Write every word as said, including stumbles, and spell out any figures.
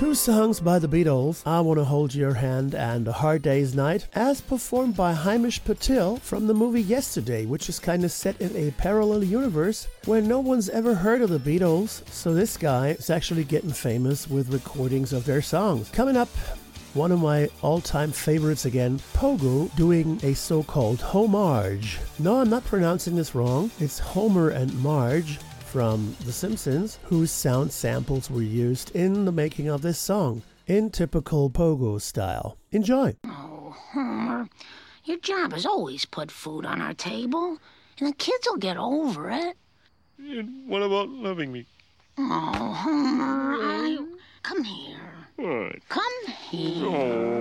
Two songs by the Beatles, I Wanna Hold Your Hand and A Hard Day's Night, as performed by Hamish Patil from the movie Yesterday, which is kind of set in a parallel universe where no one's ever heard of the Beatles, so this guy is actually getting famous with recordings of their songs. Coming up, one of my all-time favorites again, Pogo doing a so-called homage. No, I'm not pronouncing this wrong. It's Homer and Marge from The Simpsons, whose sound samples were used in the making of this song, in typical Pogo style. Enjoy! Oh, Homer, your job is always put food on our table, and the kids will get over it. And what about loving me? Oh, Homer, I... Come here. What? Come here. Oh.